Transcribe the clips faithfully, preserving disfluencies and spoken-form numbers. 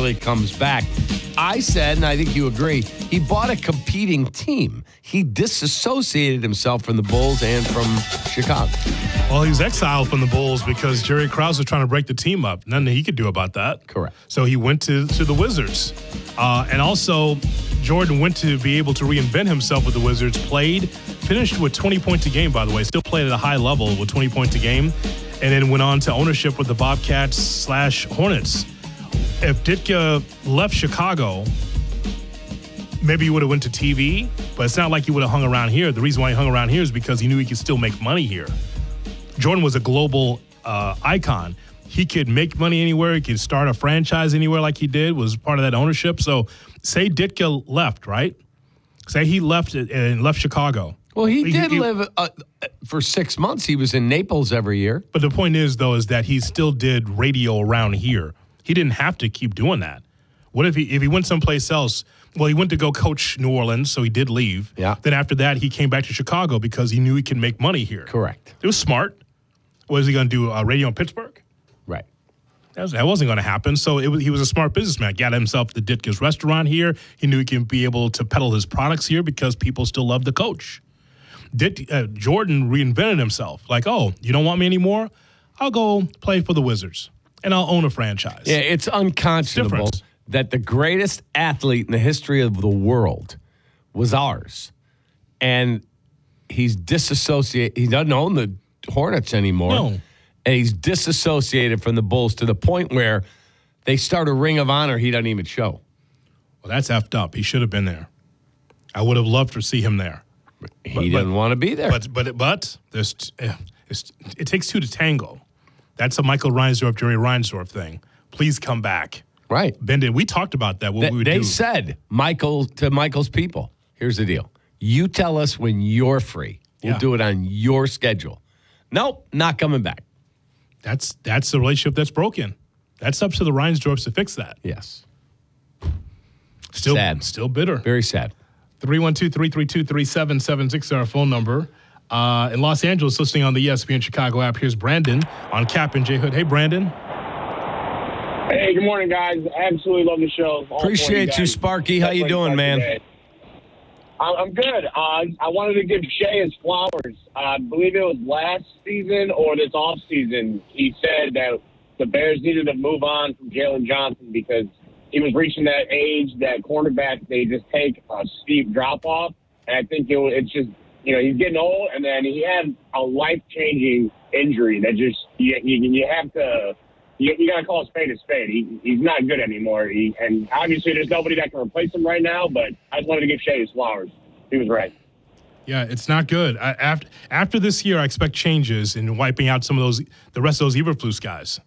really comes back. I said, and I think you agree, he bought a competing team. He disassociated himself from the Bulls and from Chicago. Well, he was exiled from the Bulls because Jerry Krause was trying to break the team up. Nothing he could do about that. Correct. So he went to, to the Wizards. Uh, and also, Jordan went to be able to reinvent himself with the Wizards, played, finished with twenty points a game, by the way, still played at a high level with twenty points a game, and then went on to ownership with the Bobcats slash Hornets. If Ditka left Chicago, maybe he would have went to T V, but it's not like he would have hung around here. The reason why he hung around here is because he knew he could still make money here. Jordan was a global uh, icon. He could make money anywhere. He could start a franchise anywhere like he did, was part of that ownership. So say Ditka left, right? Say he left and left Chicago. Well, he, he did he, live uh, for six months. He was in Naples every year. But the point is, though, is that he still did radio around here. He didn't have to keep doing that. What if he if he went someplace else? Well, he went to go coach New Orleans, so he did leave. Yeah. Then after that, he came back to Chicago because he knew he could make money here. Correct. It was smart. Was he going to do uh, radio in Pittsburgh? Right. That, was, that wasn't going to happen. So it was, he was a smart businessman. Got himself the Ditka's restaurant here. He knew he could be able to peddle his products here because people still love the coach. Dit, uh, Jordan reinvented himself. Like, oh, you don't want me anymore? I'll go play for the Wizards, and I'll own a franchise. Yeah, it's unconscionable Difference. that the greatest athlete in the history of the world was ours. And he's disassociated. He doesn't own the Hornets anymore. No. And he's disassociated from the Bulls to the point where they start a Ring of Honor he doesn't even show. Well, that's effed up. He should have been there. I would have loved to see him there. He But- doesn't want to be there. But but but there's uh, it's, it takes two to tango. That's a Michael Reinsdorf, Jerry Reinsdorf thing. Please come back. right. Bendit, we talked about that. What They, we would they do. said, Michael, to Michael's people, here's the deal. You tell us when you're free. We'll Yeah. do it on your schedule. Nope, not coming back. That's that's the relationship that's broken. That's up to the Reinsdorfs to fix that. Yes. Still, Sad. still bitter. Very sad. three one two, three three two, three seven seven six is our phone number. Uh, in Los Angeles, listening on the E S P N Chicago app, here's Brandon on Cap and J Hood. Hey, Brandon. Hey, good morning, guys. Absolutely love the show. All Appreciate four you, of guys. Sparky. How you Definitely doing, start man? today. I'm I'm good. Uh, I wanted to give Shea his flowers. Uh, I believe it was last season or this off season. He said that the Bears needed to move on from Jalen Johnson because he was reaching that age, that cornerback, they just take a steep drop off. And I think it, it's just, you know, he's getting old, and then he had a life changing injury that just you you, you have to. You, you got to call a spade a spade. He, he's not good anymore. He, and obviously there's nobody that can replace him right now, but I just wanted to give Shea his flowers. He was right. Yeah, it's not good. I, after after this year, I expect changes in wiping out some of those, the rest of those Eberflus guys.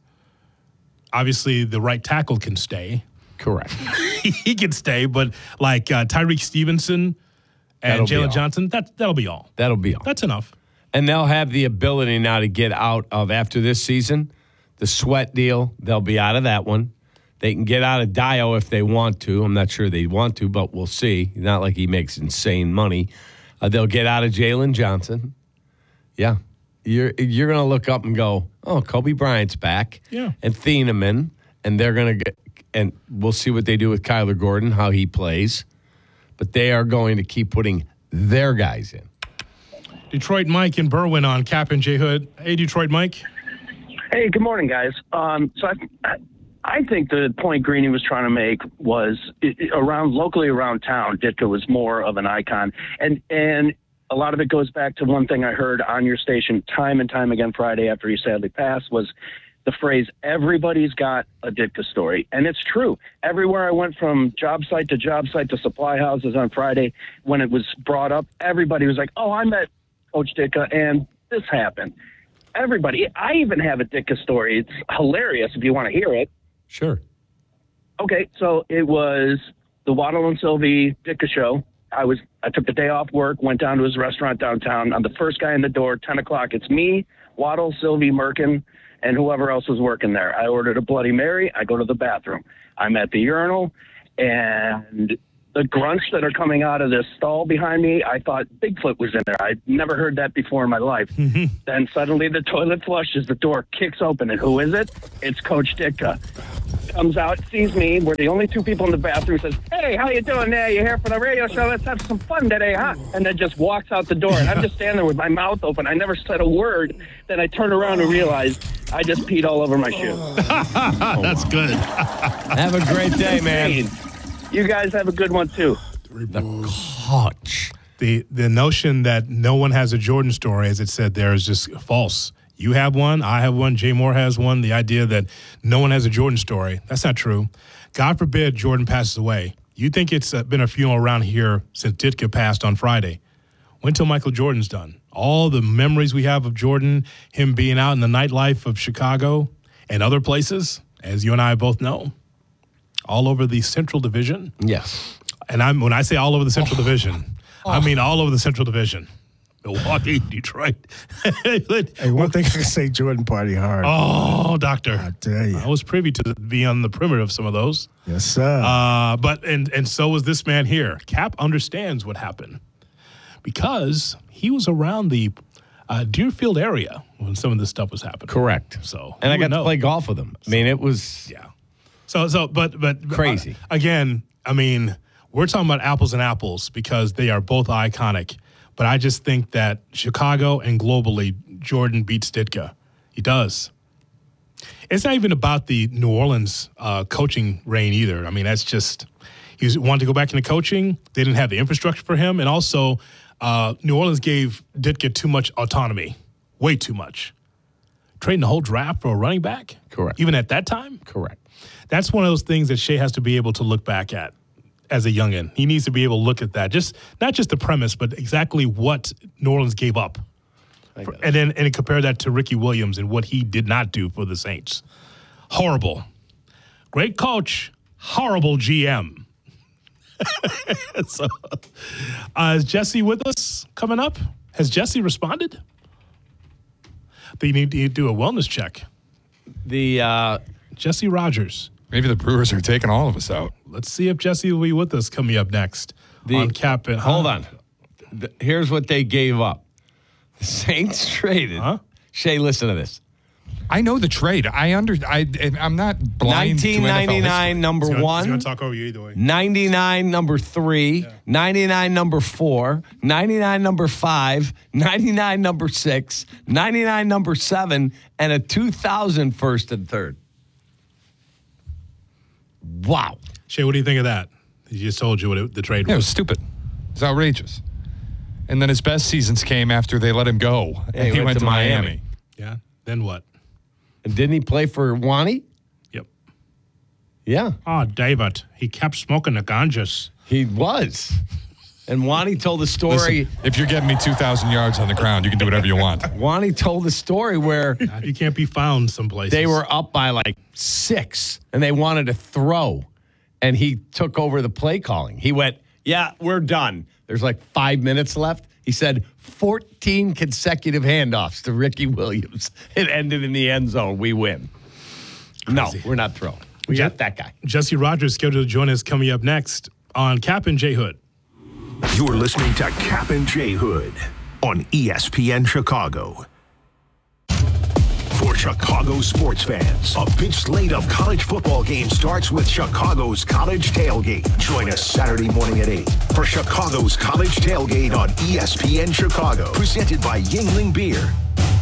Obviously, the right tackle can stay. Correct. he can stay, but like uh, Tyreek Stevenson That'll and be all. Jalen Johnson, that, that'll be all. That'll be all. That's enough. And they'll have the ability now to get out of, after this season, the sweat deal. They'll be out of that one. They can get out of Dio if they want to. I'm not sure they want to, but we'll see. Not like he makes insane money. Uh, they'll get out of Jalen Johnson. Yeah. You're you're going to look up and go, oh, Kobe Bryant's back. Yeah. And Thieneman. And they're going to get, and we'll see what they do with Kyler Gordon, how he plays. But they are going to keep putting their guys in. Detroit Mike and Berwyn on Cap and J Hood. Hey, Detroit Mike. Hey, good morning, guys. Um, so I, I think the point Greeny was trying to make was it, it, around locally around town, Ditka was more of an icon, and and a lot of it goes back to one thing I heard on your station time and time again Friday after he sadly passed was the phrase "everybody's got a Ditka story," and it's true. Everywhere I went from job site to job site to supply houses on Friday, when it was brought up, everybody was like, "Oh, I met Coach Ditka, and this happened." Everybody. I even have a Ditka story. It's hilarious if you want to hear it. Sure. Okay, so it was the Waddle and Sylvie Ditka show. I was I took the day off work, went down to his restaurant downtown. I'm the first guy in the door, ten o'clock. It's me, Waddle, Sylvie, Merkin, and whoever else was working there. I ordered a Bloody Mary. I go to the bathroom. I'm at the urinal, and the grunts that are coming out of this stall behind me, I thought Bigfoot was in there. I'd never heard that before in my life. Then suddenly the toilet flushes, the door kicks open, and who is it? It's Coach Ditka. Comes out, sees me. We're the only two people in the bathroom. Says, "Hey, how you doing there? You here for the radio show? Let's have some fun today, huh?" And then just walks out the door. And I'm just standing there with my mouth open. I never said a word. Then I turn around and realize I just peed all over my shoe. That's good. Have a great day, man. You guys have a good one, too. The Koch. The the notion that no one has a Jordan story, as it said there, is just false. You have one, I have one, Jay Moore has one. The idea that no one has a Jordan story, that's not true. God forbid Jordan passes away. You think it's uh, been a funeral around here since Ditka passed on Friday. Wait until Michael Jordan's done. All the memories we have of Jordan, him being out in the nightlife of Chicago and other places, as you and I both know, all over the Central Division. Yes. And I'm when I say all over the Central oh. Division, oh. I mean all over the Central Division. Milwaukee, Detroit. Hey, one thing I can say, Jordan party hard. Oh, doctor. I tell you. I was privy to be on the perimeter of some of those. Yes, sir. Uh, but and and so was this man here. Cap understands what happened because he was around the uh, Deerfield area when some of this stuff was happening. Correct. So and I got know. to play golf with him. I mean, it was yeah. So so but but crazy. Uh, again, I mean, we're talking about apples and apples because they are both iconic. But I just think that Chicago and globally, Jordan beats Ditka. He does. It's not even about the New Orleans uh, coaching reign either. I mean, that's just he wanted to go back into coaching. They didn't have the infrastructure for him. And also, uh, New Orleans gave Ditka too much autonomy, way too much. Trading the whole draft for a running back? Correct. Even at that time? Correct. That's one of those things that Shea has to be able to look back at. As a youngin, he needs to be able to look at that. Just not just the premise, but exactly what New Orleans gave up, for, and then and compare that to Ricky Williams and what he did not do for the Saints. Horrible, great coach, horrible G M. so, uh, is Jesse with us coming up? Has Jesse responded? They need to do a wellness check. The uh, Jesse Rogers. Maybe the Brewers are taking all of us out. Let's see if Jesse will be with us coming up next the, on Cap. And, hold huh? on. The, here's what they gave up. The Saints traded. Huh? Shay, listen to this. I know the trade. I under. I. I'm not blind to N F L history. nineteen ninety-nine number he's gonna, one. He's going to talk over you either way. ninety-nine number three. Yeah. ninety-nine number four. ninety-nine number five. ninety-nine number six. ninety-nine number seven. And a two thousand first and third. Wow. Shay, what do you think of that? He just told you what it, the trade was. Yeah, it was stupid. It was outrageous. And then his best seasons came after they let him go. Yeah, and he, he went, went to, to Miami. Miami. Yeah. Then what? And didn't he play for Wani? Yep. Yeah. Oh, David. He kept smoking the ganjas. He was. And Wani told the story. Listen, if you're getting me two thousand yards on the ground, you can do whatever you want. Wani told the story where you can't be found someplace. They were up by like six, and they wanted to throw, and he took over the play calling. He went, yeah, we're done. There's like five minutes left. He said fourteen consecutive handoffs to Ricky Williams. It ended in the end zone. We win. Crazy. No, we're not throwing. We Je- got that guy. Jesse Rogers scheduled to join us coming up next on Cap and J Hood. You're listening to Cap and J Hood on E S P N Chicago. For Chicago sports fans, a big slate of college football games starts with Chicago's College Tailgate. Join us Saturday morning at eight for Chicago's College Tailgate on E S P N Chicago, presented by Yuengling Beer.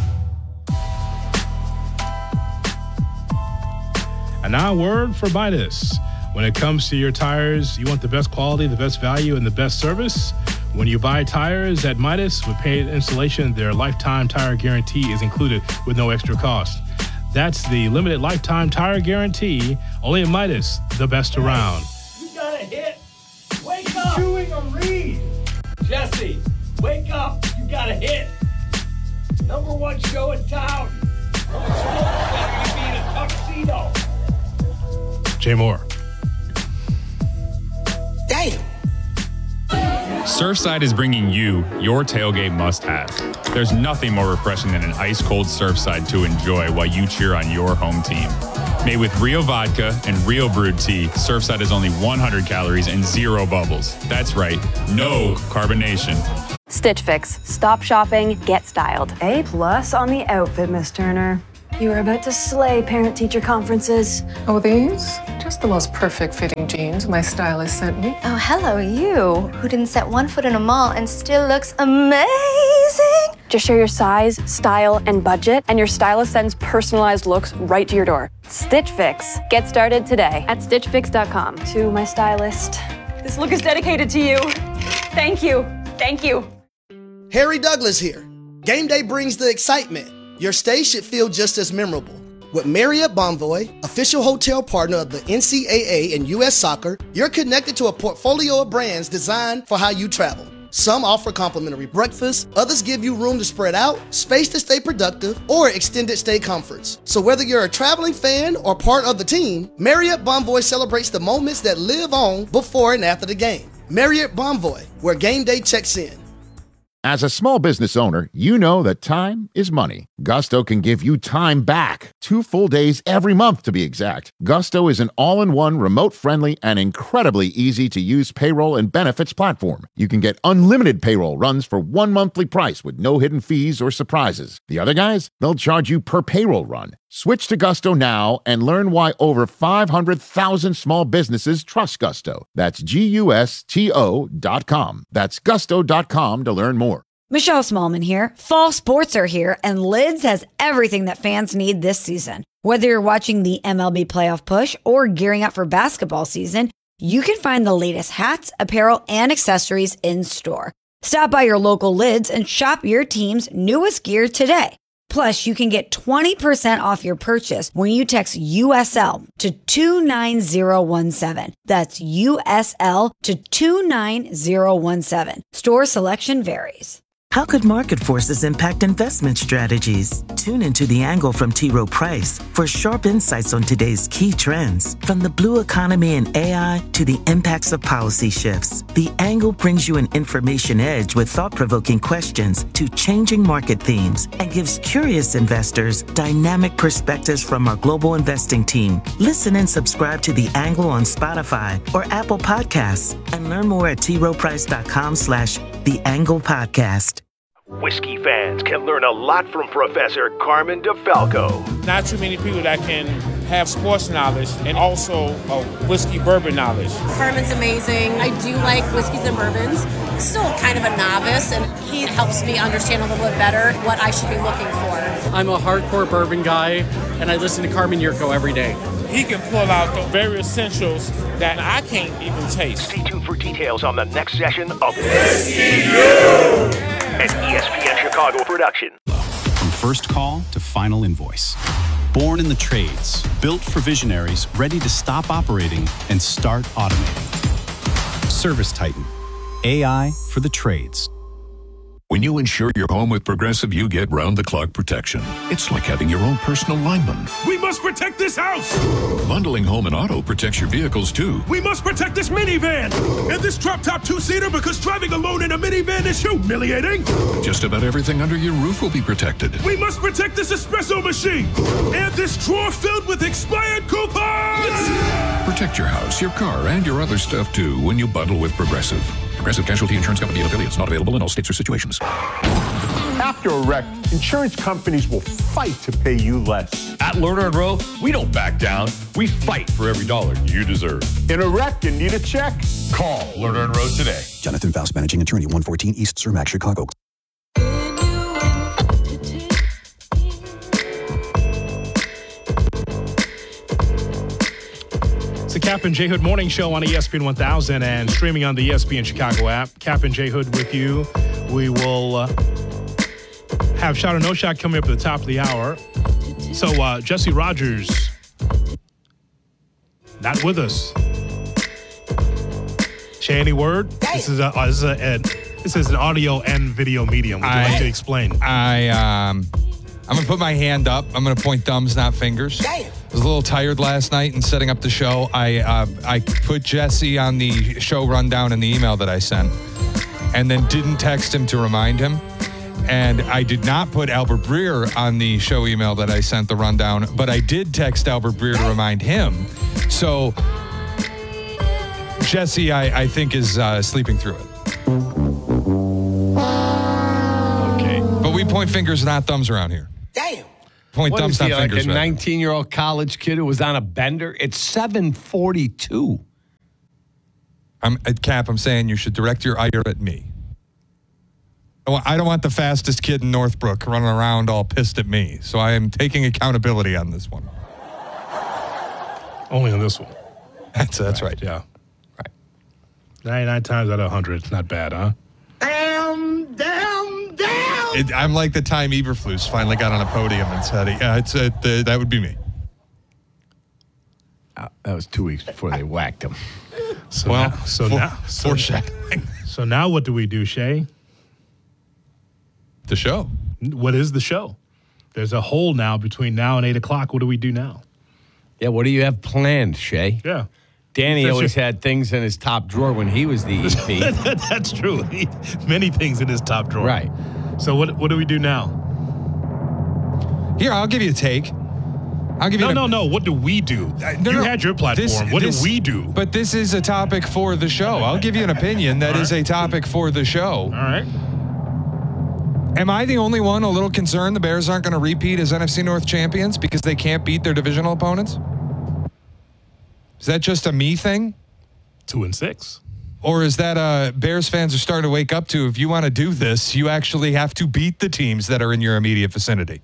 And now a word for Midas. When it comes to your tires, you want the best quality, the best value, and the best service? When you buy tires at Midas with paid installation, their lifetime tire guarantee is included with no extra cost. That's the limited lifetime tire guarantee, only at Midas, the best around. You got a hit. Wake up. Chewing a reed. Jesse, wake up. You got a hit. Number one show in town. Only sports better be in a tuxedo. Jay Moore. Damn. Surfside is bringing you your tailgate must-have. There's nothing more refreshing than an ice-cold Surfside to enjoy while you cheer on your home team. Made with real vodka and real brewed tea, Surfside is only one hundred calories and zero bubbles. That's right, no carbonation. Stitch Fix. Stop shopping, get styled. A plus on the outfit, Miss Turner. You are about to slay parent-teacher conferences. Oh, these? Just the most perfect fitting jeans my stylist sent me. Oh, hello, you, who didn't set one foot in a mall and still looks amazing. Just share your size, style, and budget, and your stylist sends personalized looks right to your door. Stitch Fix. Get started today at stitch fix dot com. To my stylist, this look is dedicated to you. Thank you. Thank you. Harry Douglas here. Game day brings the excitement. Your stay should feel just as memorable. With Marriott Bonvoy, official hotel partner of the N C double A and U S Soccer, you're connected to a portfolio of brands designed for how you travel. Some offer complimentary breakfast, others give you room to spread out, space to stay productive, or extended stay comforts. So whether you're a traveling fan or part of the team, Marriott Bonvoy celebrates the moments that live on before and after the game. Marriott Bonvoy, where game day checks in. As a small business owner, you know that time is money. Gusto can give you time back. Two full days every month, to be exact. Gusto is an all-in-one, remote-friendly, and incredibly easy-to-use payroll and benefits platform. You can get unlimited payroll runs for one monthly price with no hidden fees or surprises. The other guys, they'll charge you per payroll run. Switch to Gusto now and learn why over five hundred thousand small businesses trust Gusto. That's G U S T O dot com. That's gusto dot com to learn more. Michelle Smallman here. Fall sports are here, and Lids has everything that fans need this season. Whether you're watching the M L B playoff push or gearing up for basketball season, you can find the latest hats, apparel, and accessories in store. Stop by your local Lids and shop your team's newest gear today. Plus, you can get twenty percent off your purchase when you text U S L to two nine zero one seven. That's U S L to two nine zero one seven. Store selection varies. How could market forces impact investment strategies? Tune into The Angle from T. Rowe Price for sharp insights on today's key trends. From the blue economy and A I to the impacts of policy shifts, The Angle brings you an information edge with thought-provoking questions to changing market themes and gives curious investors dynamic perspectives from our global investing team. Listen and subscribe to The Angle on Spotify or Apple Podcasts and learn more at t rowe price dot com slash The Angle Podcast. Whiskey fans can learn a lot from Professor Carmen DeFalco. Not too many people that can have sports knowledge and also a whiskey bourbon knowledge. Carmen's amazing. I do like whiskeys and bourbons. Still kind of a novice, and he helps me understand a little bit better what I should be looking for. I'm a hardcore bourbon guy, and I listen to Carmen Yurko every day. He can pull out the very essentials that I can't even taste. Stay tuned for details on the next session of Whiskey U, an E S P N Chicago production. From first call to final invoice. Born in the trades, built for visionaries ready to stop operating and start automating. Service Titan, A I for the trades. When you insure your home with Progressive, you get round-the-clock protection. It's like having your own personal lineman. We must protect this house! Bundling home and auto protects your vehicles, too. We must protect this minivan! And this drop-top two-seater, because driving alone in a minivan is humiliating! Just about everything under your roof will be protected. We must protect this espresso machine! And this drawer filled with expired coupons! Protect your house, your car, and your other stuff, too, when you bundle with Progressive. Progressive Casualty Insurance Company and affiliates. Not available in all states or situations. After a wreck, insurance companies will fight to pay you less. At Lerner and Rowe, we don't back down. We fight for every dollar you deserve. In a wreck, you need a check? Call Lerner and Rowe today. Jonathan Faust, Managing Attorney, one fourteen East Cermak, Chicago. The Cap and J Hood Morning Show on E S P N one thousand and streaming on the E S P N Chicago app. Cap and J Hood with you. We will uh, have Shot or No Shot coming up at the top of the hour. So uh, Jesse Rogers, not with us. Shay, any word? This is a, uh, this is a, a this is an audio and video medium. Would you I, like to explain? I um, I'm gonna put my hand up. I'm gonna point thumbs, not fingers. Damn. I was a little tired last night in setting up the show. I uh, I put Jesse on the show rundown in the email that I sent, and then didn't text him to remind him. And I did not put Albert Breer on the show email that I sent the rundown, but I did text Albert Breer to remind him. So Jesse, I, I think, is uh, sleeping through it. Okay. But we point fingers, not thumbs around here. Damn. Point What thumbs, is he, not like fingers. a rather. nineteen-year-old college kid who was on a bender? It's seven forty-two. I'm at Cap. I'm saying you should direct your ire at me. I don't want the fastest kid in Northbrook running around all pissed at me. So I am taking accountability on this one. Only on this one. That's that's right. Yeah. Right. ninety-nine times out of one hundred. It's not bad, huh? Damn, damn, damn. It, I'm like the time Eberflus finally got on a podium and said, "Yeah, it's uh, the, that would be me." Uh, that was two weeks before they whacked him. So Well, now, so for- now, so, foreshadowing. so now what do we do, Shay? The show. What is the show? There's a hole now between now and eight o'clock. What do we do now? Yeah, what do you have planned, Shay? Yeah. Danny That's always your- had things in his top drawer when he was the E P. That's true. He, many things in his top drawer. Right. So what what do we do now? Here, I'll give you a take. I'll give you No, an- no, no. What do we do? Uh, no, you no. had your platform. This- what this- do we do? But this is a topic for the show. I'll give you an opinion that All is right. a topic for the show. All right. Am I the only one a little concerned the Bears aren't going to repeat as N F C North champions because they can't beat their divisional opponents? Is that just a me thing? Two and six. Or is that uh, Bears fans are starting to wake up to, if you want to do this, you actually have to beat the teams that are in your immediate vicinity?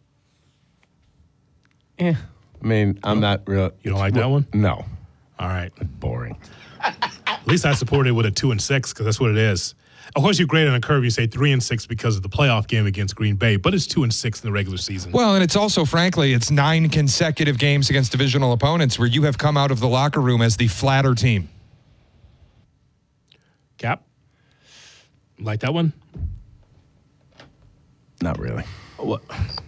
Yeah. I mean, I'm not real. You don't like that one? No. All right. Boring. At least I supported it with a two and six because that's what it is. Of course, you grade on a curve. You say three and six because of the playoff game against Green Bay, but it's two and six in the regular season. Well, and it's also, frankly, it's nine consecutive games against divisional opponents where you have come out of the locker room as the flatter team. Cap, like that one? Not really. What?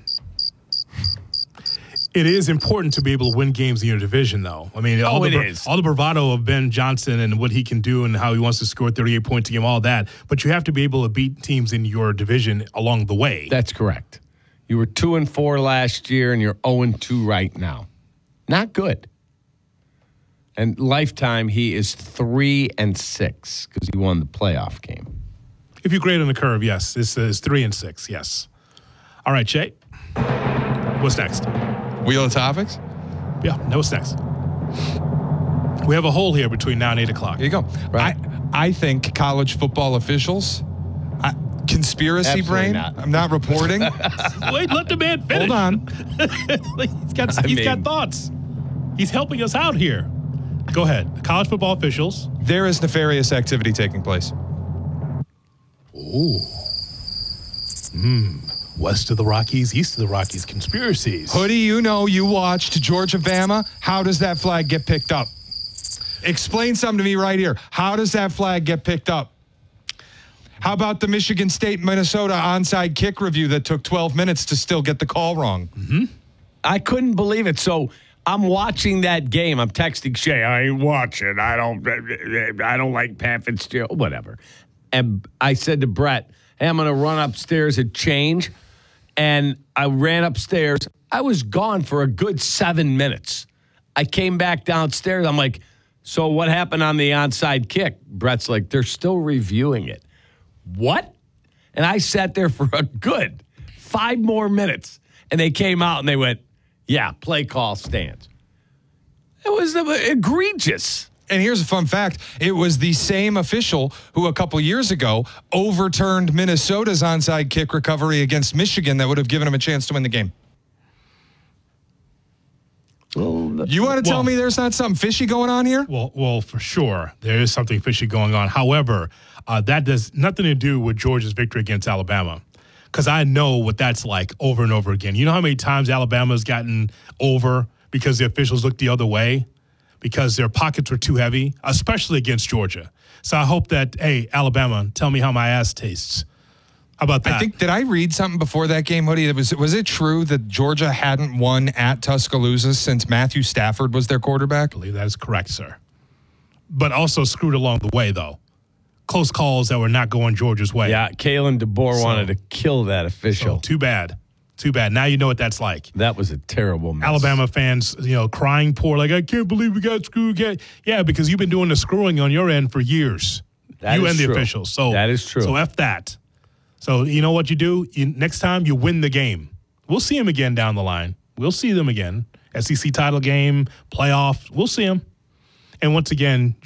It is important to be able to win games in your division, though. I mean, all, Oh, the, it bra- is. all the bravado of Ben Johnson and what he can do and how he wants to score thirty-eight points a game, all that. But you have to be able to beat teams in your division along the way. That's correct. You were two and four last year, and you're zero and two right now. Not good. And lifetime, he is three and six because he won the playoff game. If you grade on the curve, yes. This is three and six, yes. All right, Shay. What's next? Wheel of topics? Yeah, no, what's next? We have a hole here between now and eight o'clock. Here you go. Right. I, I think college football officials, I, conspiracy Absolutely brain, not. I'm not reporting. Wait, let the man finish. Hold on. he's got, I he's mean- got thoughts. He's helping us out here. Go ahead. College football officials. There is nefarious activity taking place. Ooh. Hmm. West of the Rockies, east of the Rockies, conspiracies. Hoodie, you know you watched Georgia Bama. How does that flag get picked up? Explain something to me right here. How does that flag get picked up? How about the Michigan State Minnesota onside kick review that took twelve minutes to still get the call wrong? Mm-hmm. I couldn't believe it. So I'm watching that game. I'm texting Shay. I ain't watching. I don't. I don't like Pat Fitzgerald. Whatever. And I said to Brett, "Hey, I'm going to run upstairs and change." And I ran upstairs. I was gone for a good seven minutes. I came back downstairs. I'm like, "So what happened on the onside kick?" Brett's like, "They're still reviewing it." What? And I sat there for a good five more minutes. And they came out and they went, "Yeah, play call stands." It was egregious. And here's a fun fact. It was the same official who a couple years ago overturned Minnesota's onside kick recovery against Michigan that would have given him a chance to win the game. Well, you want to tell well- me there's not something fishy going on here? Well, well, for sure, there is something fishy going on. However, uh, that does nothing to do with Georgia's victory against Alabama, because I know what that's like over and over again. You know how many times Alabama's gotten over because the officials looked the other way, because their pockets were too heavy, especially against Georgia. So I hope that, hey, Alabama, tell me how my ass tastes. How about that? I think, did I read something before that game, Hoodie? Was, was it true that Georgia hadn't won at Tuscaloosa since Matthew Stafford was their quarterback? I believe that is correct, sir. But also screwed along the way, though. close calls that were not going Georgia's way. Yeah, Kalen DeBoer So- wanted to kill that official. So, too bad. Too bad. Now you know what that's like. That was a terrible mess. Alabama fans, you know, crying poor, like, I can't believe we got screwed again. Yeah, because you've been doing the screwing on your end for years. That you is and the true. officials. So That is true. So F that. So you know what you do? You, next time you win the game. We'll see them again down the line. We'll see them again. S E C title game, playoff. We'll see them. And once again,